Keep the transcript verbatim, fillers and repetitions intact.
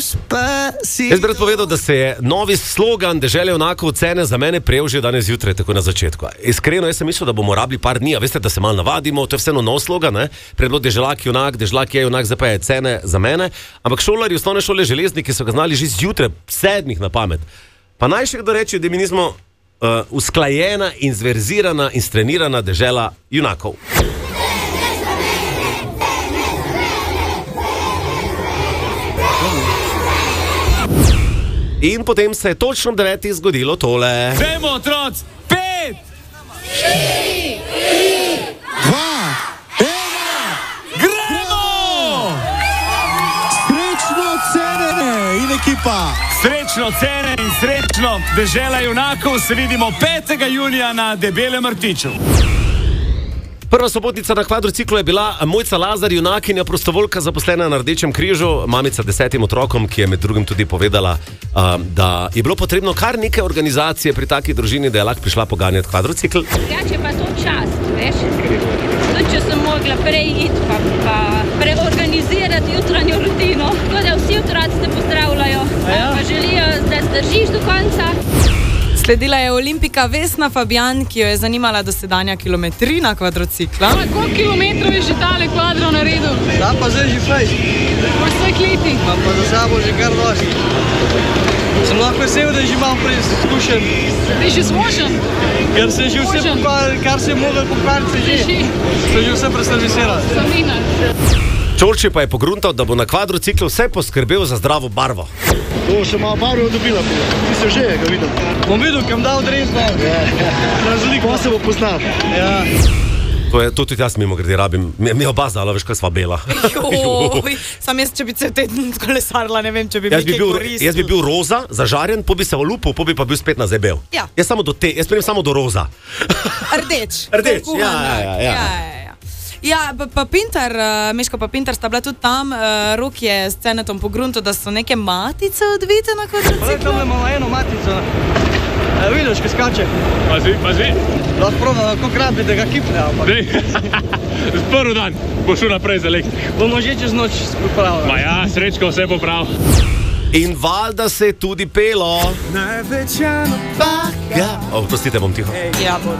Jaz bi rad povedal, da se je novi slogan Dežele junakov cene za mene prejel že danes zjutraj, tako na začetku. Iskreno, jaz sem mislil, da bomo rabili par dni, a veste, da se malo navadimo, to je vseeno nov slogan, ne? Predlo Deželak junak, Deželak je junak, zdaj pa je cene za mene. Ampak šolari osnovne šole Železniki so ga znali že zjutraj, sedmih na pamet. Pa naj še kdo reče, da mi nismo uh, usklajena, inzverzirana in strenirana dežela junakov. In potem se je točno ob devetih zgodilo tole. Gremo, otroc! Pet! Štiri! Tri! Dva! Ena! Gremo! Srečno Cene in ekipa! Srečno Cene in srečno Dežela junakov se vidimo petega junija na Debelem rtiču. Prva sobotnica na kvadrociklu je bila Mojca Lazar, junakinja prostovoljka zaposlena na Rdečem križu, mamica desetim otrokom, ki je med drugim tudi povedala, uh, da je bilo potrebno kar nekaj organizacije pri taki družini, da je lahko prišla poganjati kvadrocikl. Ja, če pa to čast, veš, tudi če sem mogla prej iti pa, pa preorganizirati jutranjo rutino, tako da vsi otroci te pozdravljajo, ja. Pa želijo, da zdržiš do konca. Sledila je olimpika Vesna Fabjan, ki jo je zanimala dosedanja kilometrina kvadrocikla. Koliko kilometrov je že tale kvadro naredil? Da pa zdaj že fajn. Po vseh letih. Pa pa za sabo že kar dosti. Sem lahko vesel, da je že malo preizkušen. Ti že zmožen? Ker se je že vse pokvaril, kar se je mogel pokvariti, se že. Se že vse preservisirali. Saminar. Čorči pa je pogruntal, da bo na kvadrociklu vse poskrbel za zdravo barvo. To še malo barvo dobila, ti se že ga videl. Bom videl, kam dal dres, da razliko, on se bo poznal. Ja. To, je, to tudi jaz mimo grede rabim. Mi, mi oba zdala, veš, kaj sva bela. Joj, sam jaz, če bi se teden kolesarila, ne vem, če bi jaz mi bi kaj bil, koristila. jaz bi bil roza, zažarjen, po bi se olupil, po bi pa bil spet nazaj bel. Ja. Jaz samo do te, jaz spremem samo do roza. Rdeč. Rdeč, Kuhana. ja, ja, ja. ja, ja, ja. Ja, pa, pa Pintar, uh, Meško pa Pintar sta bila tudi tam, uh, Rok je s Cenetom pogruntal, da so neke matice odvite na kvadrociklu. Tam imamo eno matico. E, vidiš, kaj skače. Pazi, pazi. Lahko proba, kako krabi, da ga kipne, ampak. Prvi dan bo šel naprej z elektriko. Bomo že čez noč pripravili. Ma ja, Srečko vse poprav. In valjda se je tudi pelo. Največja napaka. O, prostite, bom tiho. Ja, bo.